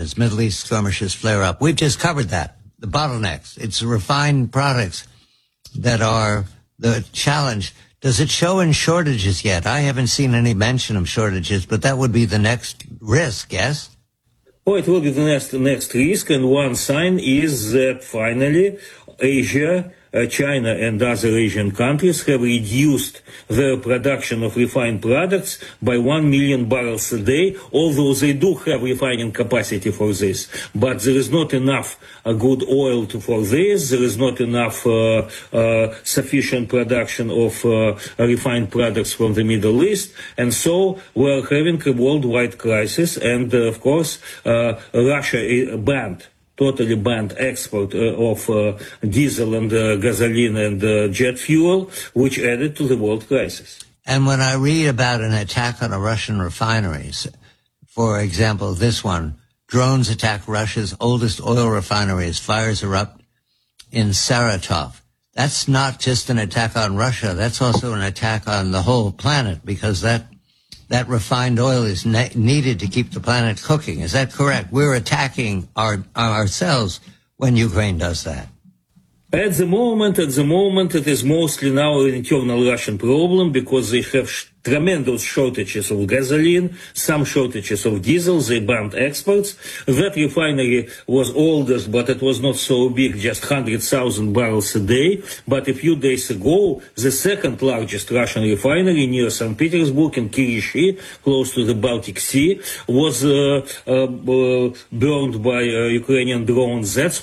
as Middle East skirmishes flare up. We've just covered that. The bottlenecks. It's refined products that are the challenge. Does it show in shortages yet? I haven't seen any mention of shortages, but that would be the next risk, yes? Oh, it will be the next risk, and one sign is that finally Asia, China and other Asian countries have reduced their production of refined products by 1 million barrels a day, although they do have refining capacity for this. But there is not enough good oil for this. There is not enough sufficient production of refined products from the Middle East. And so we're having a worldwide crisis. And, of course, Russia totally banned export of diesel and gasoline and jet fuel, which added to the world crisis. And when I read about an attack on a Russian refineries, for example, this one, drones attack Russia's oldest oil refineries, fires erupt in Saratov. That's not just an attack on Russia, that's also an attack on the whole planet, because that refined oil is needed to keep the planet cooking. Is that correct? We're attacking ourselves when Ukraine does that. At the moment, it is mostly now an internal Russian problem because they have tremendous shortages of gasoline, some shortages of diesel. They banned exports. That refinery was oldest, but it was not so big, just 100,000 barrels a day. But a few days ago, the second largest Russian refinery near St. Petersburg in Kirishi, close to the Baltic Sea, was burned by Ukrainian drones. That's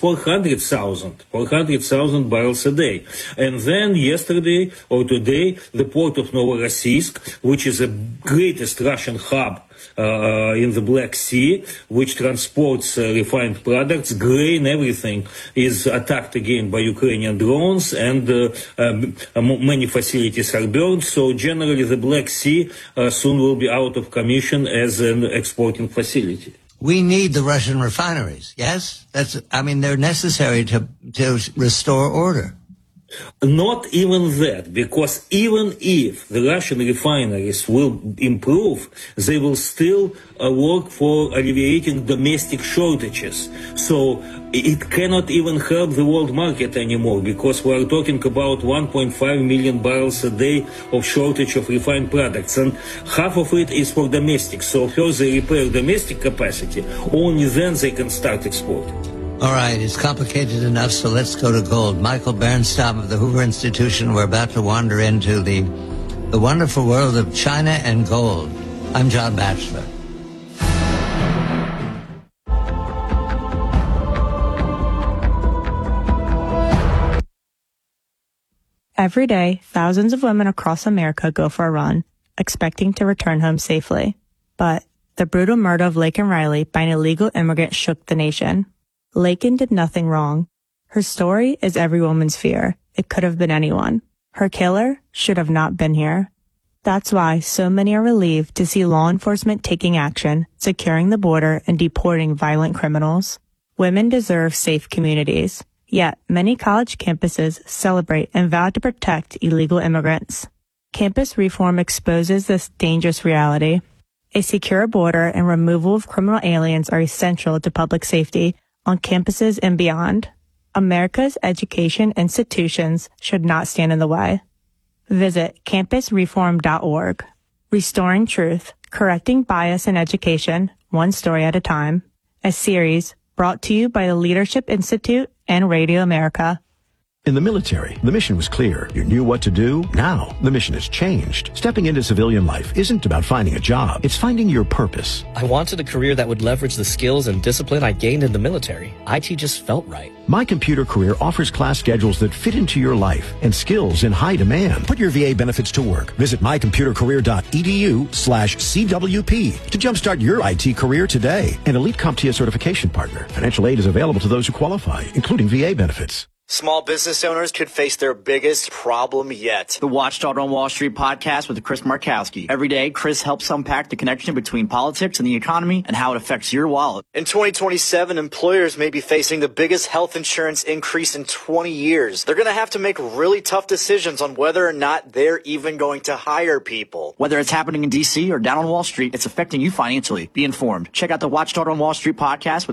400,000 barrels a day. And then yesterday or today, the port of Novorossiysk, which is the greatest Russian hub in the Black Sea, which transports refined products, grain, everything, is attacked again by Ukrainian drones, and many facilities are burned. So generally the Black Sea soon will be out of commission as an exporting facility. We need the Russian refineries, yes? They're necessary to restore order. Not even that, because even if the Russian refineries will improve, they will still work for alleviating domestic shortages. So it cannot even help the world market anymore, because we are talking about 1.5 million barrels a day of shortage of refined products, and half of it is for domestic. So first they repair domestic capacity, only then they can start exporting. All right, it's complicated enough, so let's go to gold. Michael Bernstam of the Hoover Institution. We're about to wander into the wonderful world of China and gold. I'm John Batchelor. Every day, thousands of women across America go for a run, expecting to return home safely. But the brutal murder of Laken Riley by an illegal immigrant shook the nation. Laken did nothing wrong. Her story is every woman's fear. It could have been anyone. Her killer should have not been here. That's why so many are relieved to see law enforcement taking action, securing the border, and deporting violent criminals. Women deserve safe communities. Yet, many college campuses celebrate and vow to protect illegal immigrants. Campus reform exposes this dangerous reality. A secure border and removal of criminal aliens are essential to public safety on campuses and beyond. America's education institutions should not stand in the way. Visit campusreform.org. Restoring Truth, Correcting Bias in Education, One Story at a Time. A series brought to you by the Leadership Institute and Radio America. In the military, the mission was clear. You knew what to do. Now, the mission has changed. Stepping into civilian life isn't about finding a job. It's finding your purpose. I wanted a career that would leverage the skills and discipline I gained in the military. IT just felt right. My Computer Career offers class schedules that fit into your life and skills in high demand. Put your VA benefits to work. Visit mycomputercareer.edu/CWP to jumpstart your IT career today. An elite CompTIA certification partner. Financial aid is available to those who qualify, including VA benefits. Small business owners could face their biggest problem yet. The Watchdog on Wall Street podcast with Chris Markowski. Every day, Chris helps unpack the connection between politics and the economy and how it affects your wallet. In 2027, employers may be facing the biggest health insurance increase in 20 years. They're going to have to make really tough decisions on whether or not they're even going to hire people. Whether it's happening in D.C. or down on Wall Street, it's affecting you financially. Be informed. Check out the Watchdog on Wall Street podcast with